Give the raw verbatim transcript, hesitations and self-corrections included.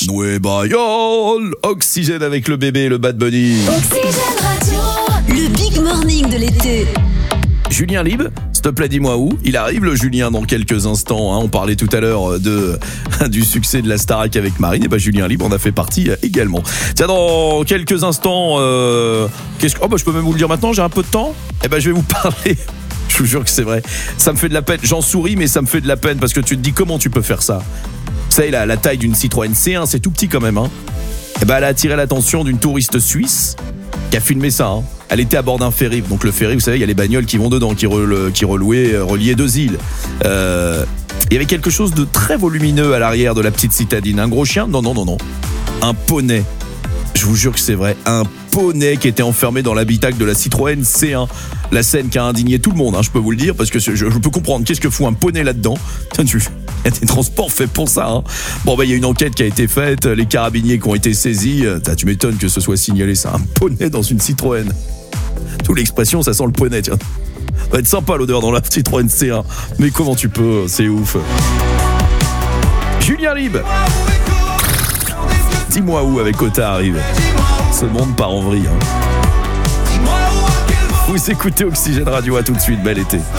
Ouais, bah, yo, Oxygène avec le bébé, le Bad Bunny. Oxygène Radio. Le Big Morning de l'été. Julien Lib, s'il te plaît, dis-moi où. Il arrive le Julien dans quelques instants. Hein. On parlait tout à l'heure de, du succès de la Starac avec Marine. Et bah Julien Lib en a fait partie également. Tiens, dans quelques instants, euh, qu'est-ce que... oh bah je peux même vous le dire maintenant, j'ai un peu de temps. Et bah je vais vous parler. Je vous jure que c'est vrai. Ça me fait de la peine. J'en souris, mais ça me fait de la peine parce que tu te dis comment tu peux faire ça. Vous savez, la, la taille d'une Citroën C un, c'est tout petit quand même. Hein. Et bah elle a attiré l'attention d'une touriste suisse qui a filmé ça. Hein. Elle était à bord d'un ferry. Donc le ferry, vous savez, il y a les bagnoles qui vont dedans, qui, re, qui relouaient, reliaient deux îles. Euh, il y avait quelque chose de très volumineux à l'arrière de la petite citadine. Un gros chien ? Non, non, non, non. Un poney. Je vous jure que c'est vrai. Un poney qui était enfermé dans l'habitacle de la Citroën C un. La scène qui a indigné tout le monde, hein, je peux vous le dire, parce que je, je peux comprendre qu'est-ce que fout un poney là-dedans. Il y a des transports faits pour ça. Hein. Bon, bah, il y a une enquête qui a été faite, les carabiniers qui ont été saisis. Tu m'étonnes que ce soit signalé, ça. Un poney dans une Citroën. Tout l'expression, ça sent le poney, tiens. Ça va être sympa l'odeur dans la Citroën C un. Mais comment tu peux ? C'est ouf. Julien Lib. Dis-moi où avec Ota arrive. Ce monde part en vrille. Hein. Vous écoutez Oxygène Radio, à tout de suite, bel été.